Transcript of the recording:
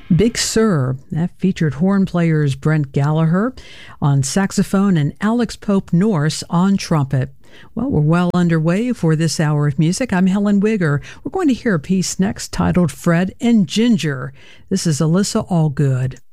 Big Sur, that featured horn players Brent Gallagher on saxophone and Alex Pope Norse on trumpet. Well, we're well underway for this hour of music. I'm Helen Wigger. We're going to hear a piece next titled Fred and Ginger. This is Alyssa Allgood.